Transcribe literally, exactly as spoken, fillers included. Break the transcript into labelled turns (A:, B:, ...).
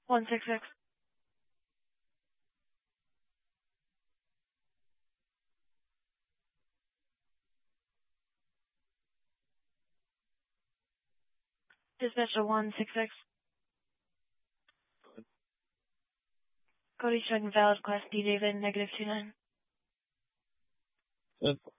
A: one six six. Dispatcher one six six. Cody showing valid class D David, negative two nine.
B: Good.